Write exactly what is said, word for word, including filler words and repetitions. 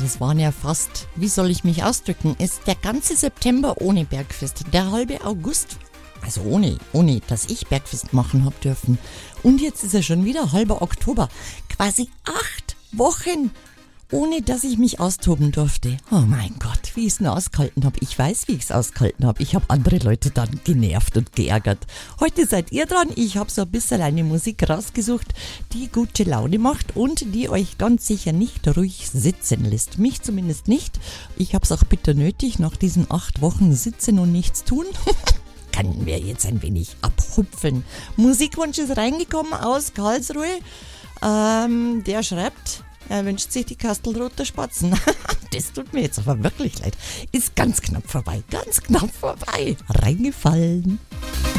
es waren ja fast, wie soll ich mich ausdrücken, ist der ganze September ohne Bergfest, der halbe August, also ohne, ohne, dass ich Bergfest machen hab dürfen. Und jetzt ist er schon wieder halber Oktober, quasi acht Wochen, ohne dass ich mich austoben durfte. Oh mein Gott, wie ich es denn ausgehalten habe. Ich weiß, wie ich es ausgehalten habe. Ich habe andere Leute dann genervt und geärgert. Heute seid ihr dran. Ich habe so ein bisschen eine Musik rausgesucht, die gute Laune macht und die euch ganz sicher nicht ruhig sitzen lässt. Mich zumindest nicht. Ich habe es auch bitter nötig, nach diesen acht Wochen sitzen und nichts tun. Können wir jetzt ein wenig abhupfeln. Musikwunsch ist reingekommen aus Karlsruhe. Ähm, der schreibt... Er wünscht sich die Kastelroter Spatzen. Das tut mir jetzt aber wirklich leid. Ist ganz knapp vorbei. Ganz knapp vorbei. Reingefallen.